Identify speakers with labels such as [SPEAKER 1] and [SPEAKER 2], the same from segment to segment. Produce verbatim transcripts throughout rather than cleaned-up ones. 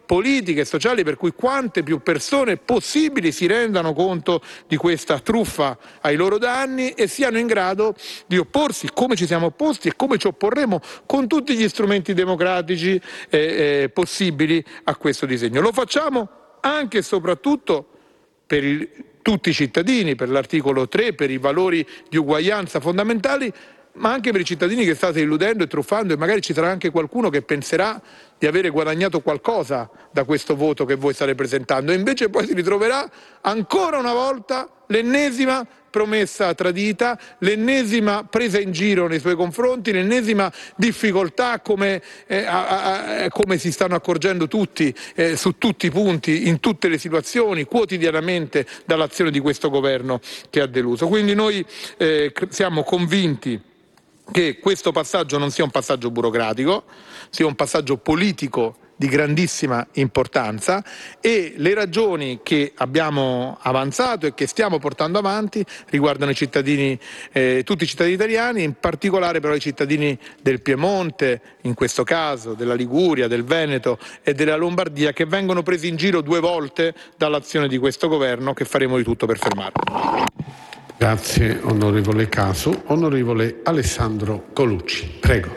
[SPEAKER 1] politiche e sociali per cui quante più persone possibili si rendano conto di questa truffa ai loro danni e siano in grado di opporsi, come ci siamo opposti e come ci opporremo con tutti gli strumenti democratici eh, eh, possibili a questo disegno. Lo facciamo anche e soprattutto per il, tutti i cittadini, per l'articolo tre, per i valori di uguaglianza fondamentali, ma anche per i cittadini che state illudendo e truffando, e magari ci sarà anche qualcuno che penserà di avere guadagnato qualcosa da questo voto che voi state presentando e invece poi si ritroverà ancora una volta l'ennesima promessa tradita, l'ennesima presa in giro nei suoi confronti, l'ennesima difficoltà come, eh, a, a, come si stanno accorgendo tutti, eh, su tutti i punti, in tutte le situazioni, quotidianamente dall'azione di questo governo che ha deluso. Quindi noi eh, siamo convinti che questo passaggio non sia un passaggio burocratico, sia un passaggio politico di grandissima importanza e le ragioni che abbiamo avanzato e che stiamo portando avanti riguardano i cittadini, eh, tutti i cittadini italiani, in particolare però i cittadini del Piemonte, in questo caso della Liguria, del Veneto e della Lombardia, che vengono presi in giro due volte dall'azione di questo governo, che faremo di tutto per fermarlo.
[SPEAKER 2] Grazie onorevole Casu. Onorevole Alessandro Colucci, prego.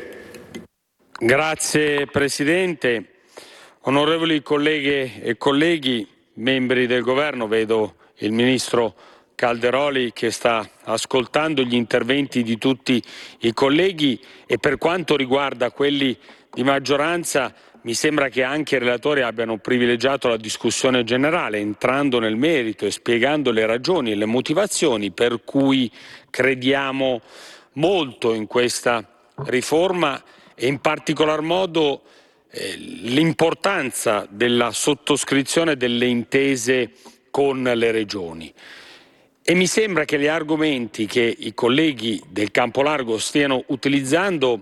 [SPEAKER 3] Grazie Presidente. Onorevoli colleghe e colleghi, membri del Governo, vedo il Ministro Calderoli che sta ascoltando gli interventi di tutti i colleghi e per quanto riguarda quelli di maggioranza mi sembra che anche i relatori abbiano privilegiato la discussione generale, entrando nel merito e spiegando le ragioni e le motivazioni per cui crediamo molto in questa riforma e in particolar modo eh, l'importanza della sottoscrizione delle intese con le regioni. E mi sembra che gli argomenti che i colleghi del campo largo stiano utilizzando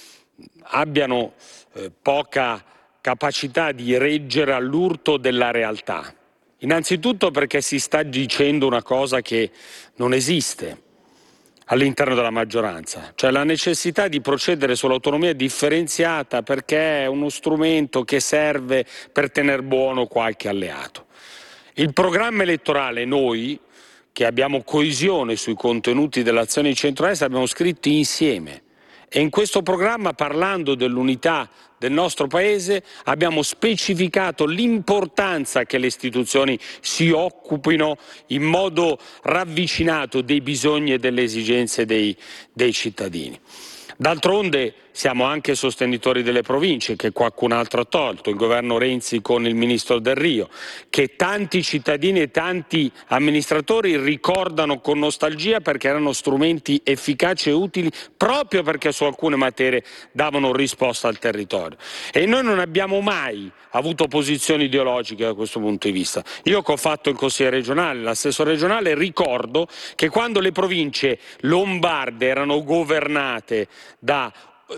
[SPEAKER 3] abbiano eh, poca capacità di reggere all'urto della realtà. Innanzitutto perché si sta dicendo una cosa che non esiste all'interno della maggioranza, cioè la necessità di procedere sull'autonomia differenziata perché è uno strumento che serve per tener buono qualche alleato. Il programma elettorale noi, che abbiamo coesione sui contenuti dell'azione di centrodestra, abbiamo scritto insieme. E in questo programma, parlando dell'unità del nostro Paese, abbiamo specificato l'importanza che le istituzioni si occupino in modo ravvicinato dei bisogni e delle esigenze dei, dei cittadini. D'altronde siamo anche sostenitori delle province, che qualcun altro ha tolto, il governo Renzi con il ministro Del Rio, che tanti cittadini e tanti amministratori ricordano con nostalgia perché erano strumenti efficaci e utili proprio perché su alcune materie davano risposta al territorio. E noi non abbiamo mai avuto posizioni ideologiche da questo punto di vista. Io che ho fatto il consigliere regionale, l'assessore regionale, ricordo che quando le province lombarde erano governate da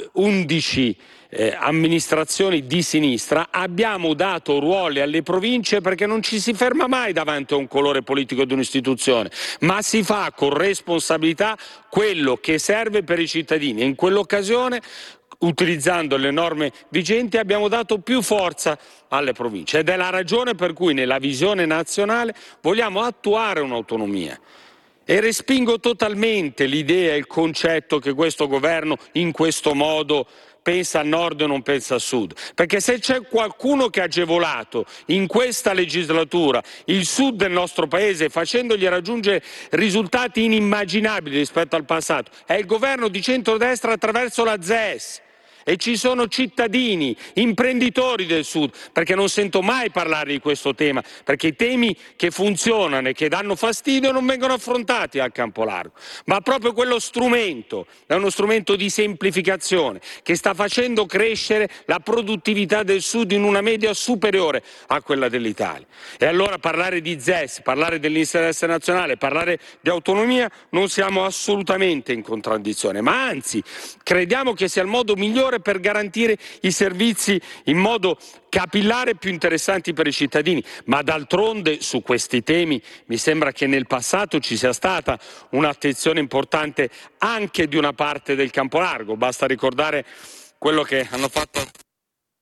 [SPEAKER 3] undici eh, amministrazioni di sinistra abbiamo dato ruoli alle province perché non ci si ferma mai davanti a un colore politico di un'istituzione, ma si fa con responsabilità quello che serve per i cittadini e in quell'occasione, utilizzando le norme vigenti, abbiamo dato più forza alle province ed è la ragione per cui nella visione nazionale vogliamo attuare un'autonomia. E respingo totalmente l'idea e il concetto che questo governo in questo modo pensa al nord e non pensa al sud, perché se c'è qualcuno che ha agevolato in questa legislatura il sud del nostro paese facendogli raggiungere risultati inimmaginabili rispetto al passato è il governo di centrodestra attraverso la Z E S. E ci sono cittadini, imprenditori del Sud, perché non sento mai parlare di questo tema, perché i temi che funzionano e che danno fastidio non vengono affrontati al campo largo, ma proprio quello strumento è uno strumento di semplificazione che sta facendo crescere la produttività del Sud in una media superiore a quella dell'Italia. E allora parlare di Z E S, parlare dell'interesse nazionale, parlare di autonomia non siamo assolutamente in contraddizione, ma anzi crediamo che sia il modo migliore per garantire i servizi in modo capillare e più interessanti per i cittadini. Ma d'altronde su questi temi mi sembra che nel passato ci sia stata un'attenzione importante anche di una parte del campo largo. Basta ricordare quello che hanno fatto